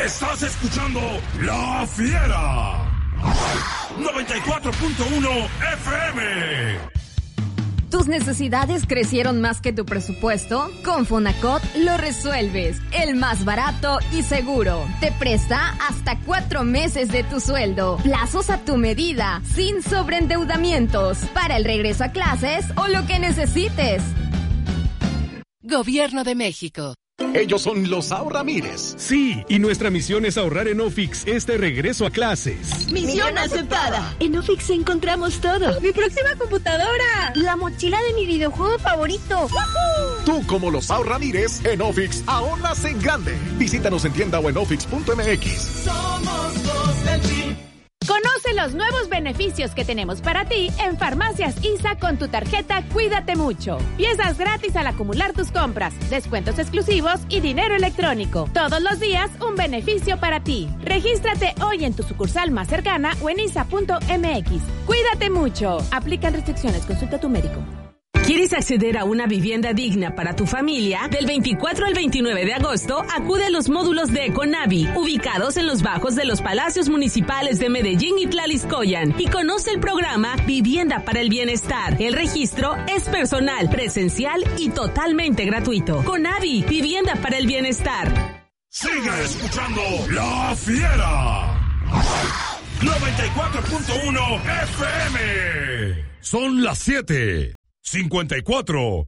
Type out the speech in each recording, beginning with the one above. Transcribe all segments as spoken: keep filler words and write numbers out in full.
Estás escuchando La Fiera. noventa y cuatro punto uno F M. ¿Tus necesidades crecieron más que tu presupuesto? Con Fonacot lo resuelves. El más barato y seguro. Te presta hasta cuatro meses de tu sueldo. Plazos a tu medida, sin sobreendeudamientos. Para el regreso a clases o lo que necesites. Gobierno de México. Ellos son los Ahorramires. Sí, y nuestra misión es ahorrar en Ofix este regreso a clases. ¡Misión aceptada! En Ofix encontramos todo. ¡Mi próxima computadora! ¡La mochila de mi videojuego favorito! ¡Woohoo! Tú, como los Ahorramires, en Ofix ahorras en grande. Visítanos en tienda o en ofix punto m x. Somos los del G. Conoce los nuevos beneficios que tenemos para ti en Farmacias I S A con tu tarjeta Cuídate Mucho. Piezas gratis al acumular tus compras, descuentos exclusivos y dinero electrónico. Todos los días un beneficio para ti. Regístrate hoy en tu sucursal más cercana o en isa punto m x. Cuídate mucho. Aplican restricciones. Consulta a tu médico. ¿Quieres acceder a una vivienda digna para tu familia? Del veinticuatro al veintinueve de agosto, acude a los módulos de Econavi, ubicados en los bajos de los palacios municipales de Medellín y Tlaliscoyan, y conoce el programa Vivienda para el Bienestar. El registro es personal, presencial y totalmente gratuito. Conavi, Vivienda para el Bienestar. Sigue escuchando La Fiera. noventa y cuatro punto uno F M. Son las siete. cincuenta y cuatro.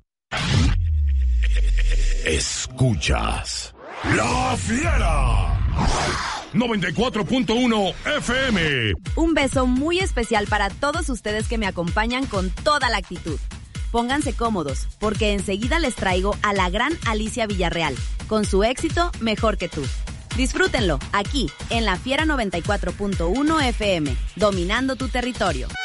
Escuchas La Fiera. noventa y cuatro punto uno F M. Un beso muy especial para todos ustedes que me acompañan con toda la actitud. Pónganse cómodos, porque enseguida les traigo a la gran Alicia Villarreal, con su éxito Mejor que tú. Disfrútenlo, aquí, en La Fiera noventa y cuatro punto uno F M, dominando tu territorio.